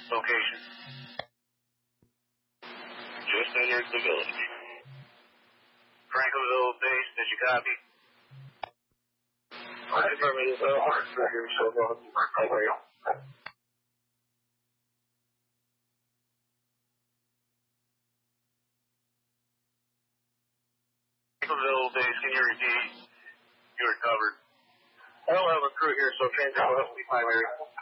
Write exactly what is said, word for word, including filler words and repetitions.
Location. Just entered the village. Franklinville base, did you copy? I affirmative, uh, right here, so, uh, right where you are. Franklinville base, can you repeat? You were covered. I don't have a crew here, so transit will be primary.